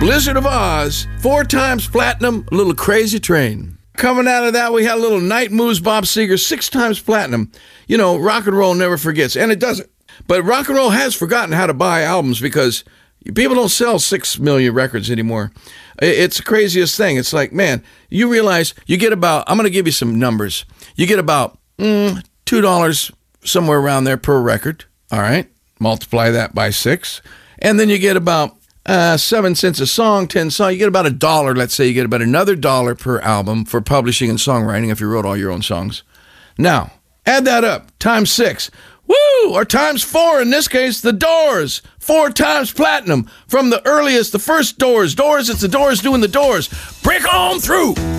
Blizzard of Oz, 4 times platinum, a little Crazy Train. Coming out of that, we had a little Night Moves, Bob Seger, 6 times platinum. You know, rock and roll never forgets, and it doesn't. But rock and roll has forgotten how to buy albums because people don't sell 6 million records anymore. It's the craziest thing. It's like, man, you realize you get about, I'm going to give you some numbers. You get about $2 somewhere around there per record. All right. Multiply that by 6. And then you get about 7 cents a song, 10 songs. You get about $1. Let's say you get about another $1 per album for publishing and songwriting if you wrote all your own songs. Now, add that up, times 6. Woo! Or times 4 in this case, the Doors. 4 times platinum from the earliest, the first Doors. Doors, it's the Doors doing the Doors. Break on through.